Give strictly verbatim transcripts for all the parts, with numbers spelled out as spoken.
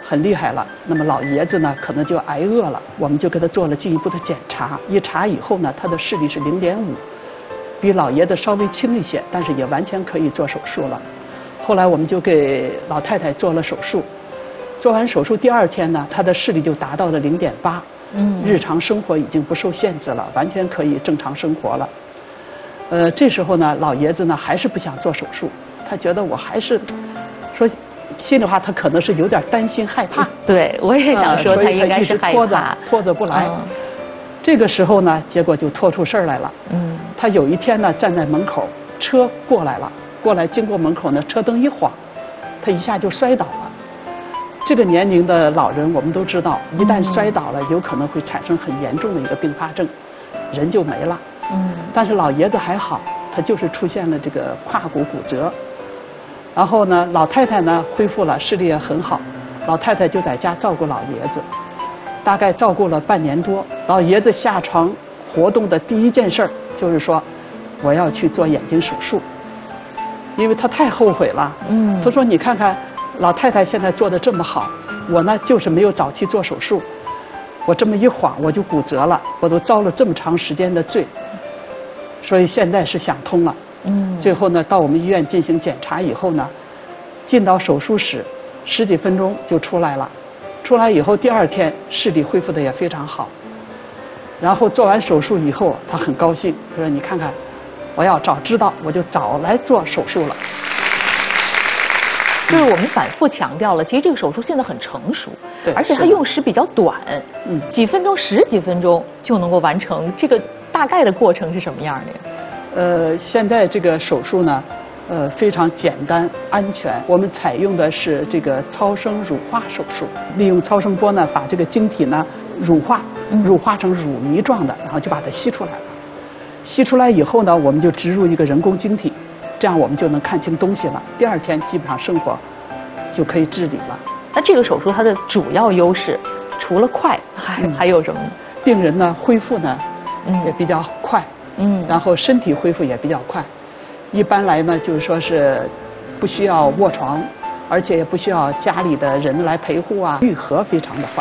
很厉害了。那么老爷子呢，可能就挨饿了，我们就给他做了进一步的检查。一查以后呢，他的视力是零点五，比老爷子稍微轻一些，但是也完全可以做手术了。后来我们就给老太太做了手术，做完手术第二天呢，她的视力就达到了零点八，嗯，日常生活已经不受限制了，完全可以正常生活了。呃，这时候呢，老爷子呢还是不想做手术，他觉得我还是说。心里话，他可能是有点担心害怕。 对，我也想说，他应该是害怕， 拖着拖着不来。嗯、这个时候呢，结果就拖出事儿来了。嗯，他有一天呢，站在门口，车过来了，过来经过门口呢，车灯一晃，他一下就摔倒了。这个年龄的老人，我们都知道，一旦摔倒了，有可能会产生很严重的一个并发症，人就没了。嗯，但是老爷子还好，他就是出现了这个胯骨骨折。然后呢，老太太呢恢复了，视力也很好。老太太就在家照顾老爷子，大概照顾了半年多。老爷子下床活动的第一件事儿就是说，我要去做眼睛手术，因为他太后悔了。嗯，他说：“你看看，老太太现在做的这么好，我呢就是没有早期做手术，我这么一晃我就骨折了，我都遭了这么长时间的罪，所以现在是想通了。”嗯，最后呢，到我们医院进行检查以后呢，进到手术室，十几分钟就出来了。出来以后，第二天视力恢复的也非常好。然后做完手术以后，他很高兴，他说：“你看看，我要早知道，我就早来做手术了。” 就是我们反复强调了，其实这个手术现在很成熟， 对， 而且它用时比较短，嗯，几分钟、十几分钟就能够完成。这个大概的过程是什么样的？ 呃，现在这个手术呢，呃，非常简单、安全。我们采用的是这个超声乳化手术，利用超声波呢，把这个晶体呢乳化，乳化成乳糜状的，然后就把它吸出来了。吸出来以后呢，我们就植入一个人工晶体，这样我们就能看清东西了。第二天基本上生活就可以自理了。 那这个手术它的主要优势，除了快，还、嗯、还有什么呢？ 病人呢恢复呢，嗯，也比较快。嗯，然后身体恢复也比较快，一般来呢就是说是不需要卧床，而且也不需要家里的人来陪护啊，愈合非常的快。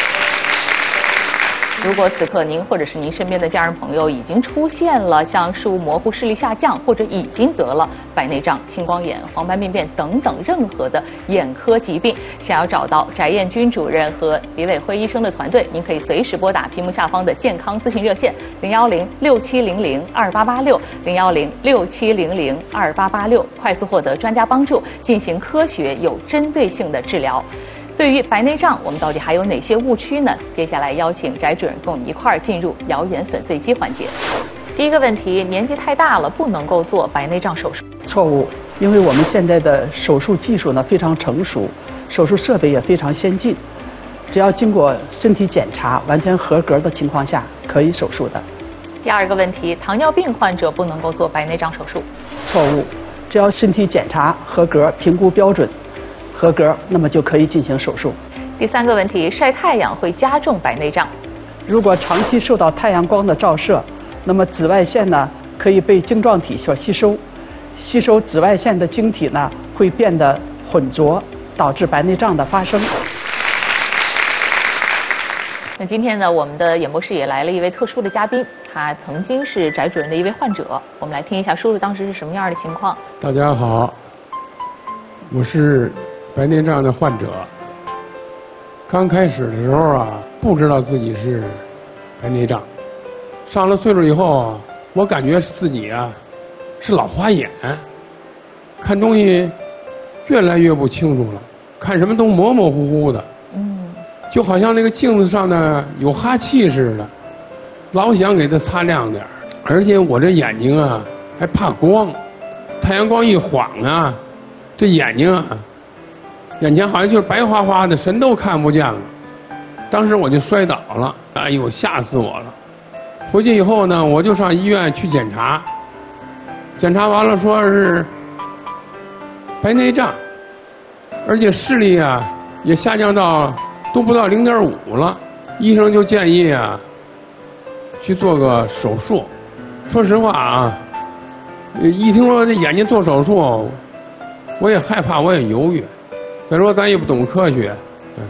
如果此刻您或者是您身边的家人朋友已经出现了像视物模糊、视力下降，或者已经得了白内障、青光眼、黄斑病变等等任何的眼科疾病，想要找到翟艳君主任和李伟辉医生的团队，您可以随时拨打屏幕下方的健康咨询热线零幺零六七零零二八八六零幺零六七零零二八八六，快速获得专家帮助，进行科学有针对性的治疗。对于白内障，我们到底还有哪些误区呢？接下来邀请翟主任跟我们一块儿进入谣言粉碎机环节。第一个问题，年纪太大了不能够做白内障手术。 错误，因为我们现在的手术技术呢非常成熟，手术设备也非常先进，只要经过身体检查完全合格的情况下，可以手术的。 第二个问题，糖尿病患者不能够做白内障手术。 错误，只要身体检查合格，评估标准合格，那么就可以进行手术。 第三个问题，晒太阳会加重白内障。 如果长期受到太阳光的照射，那么紫外线呢可以被晶状体所吸收，吸收紫外线的晶体呢会变得混浊，导致白内障的发生。 那今天呢，我们的演播室也来了一位特殊的嘉宾，他曾经是翟主任的一位患者。我们来听一下叔叔当时是什么样的情况。 大家好，我是白内障的患者。刚开始的时候啊，不知道自己是白内障。上了岁数以后啊，我感觉自己啊是老花眼，看东西越来越不清楚了，看什么都模模糊糊的。嗯，就好像那个镜子上的有哈气似的，老想给它擦亮点儿。而且我这眼睛啊还怕光，太阳光一晃啊，这眼睛啊眼前好像就是白花花的，什么都看不见了。当时我就摔倒了，哎呦，吓死我了！回去以后呢，我就上医院去检查，检查完了说是白内障，而且视力啊也下降到都不到零点五了。医生就建议啊去做个手术。说实话啊，一听说这眼睛做手术，我也害怕，我也犹豫。再说咱也不懂科学，